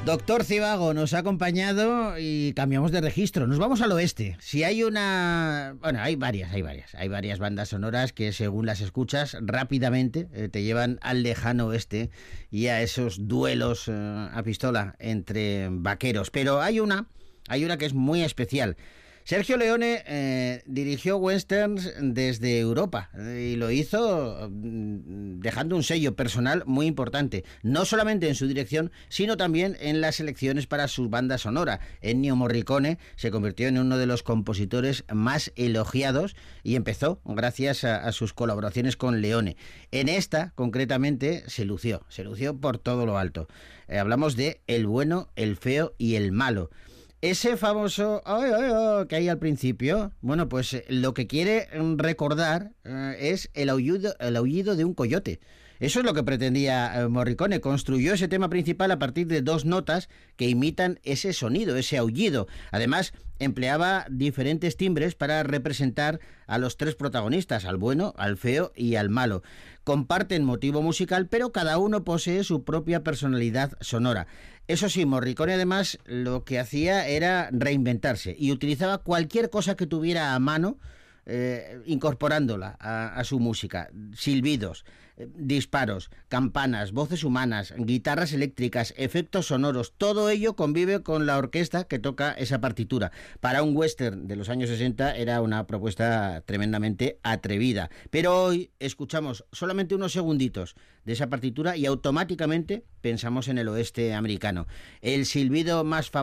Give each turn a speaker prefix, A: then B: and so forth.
A: Doctor Cibago nos ha acompañado y cambiamos de registro. Nos vamos al oeste. Si hay una... Bueno, hay varias bandas sonoras que según las escuchas rápidamente te llevan al lejano oeste y a esos duelos a pistola entre vaqueros. Pero hay una que es muy especial. Sergio Leone dirigió westerns desde Europa y lo hizo dejando un sello personal muy importante, no solamente en su dirección, sino también en las selecciones para su banda sonora. Ennio Morricone se convirtió en uno de los compositores más elogiados y empezó gracias a sus colaboraciones con Leone. En esta, concretamente, se lució por todo lo alto. Hablamos de El bueno, el feo y el malo. Ese famoso que hay al principio, bueno, pues lo que quiere recordar es el aullido de un coyote. Eso es lo que pretendía Morricone. Construyó ese tema principal a partir de dos notas que imitan ese sonido, ese aullido. Además, empleaba diferentes timbres para representar a los tres protagonistas, al bueno, al feo y al malo. Comparten motivo musical, pero cada uno posee su propia personalidad sonora. Eso sí, Morricone además lo que hacía era reinventarse y utilizaba cualquier cosa que tuviera a mano, incorporándola a su música. Silbidos, disparos, campanas, voces humanas, guitarras eléctricas, efectos sonoros, todo ello convive con la orquesta que toca esa partitura. Para un western de los años 60 era una propuesta tremendamente atrevida. Pero hoy escuchamos solamente unos segunditos de esa partitura y automáticamente pensamos en el oeste americano. El silbido más famoso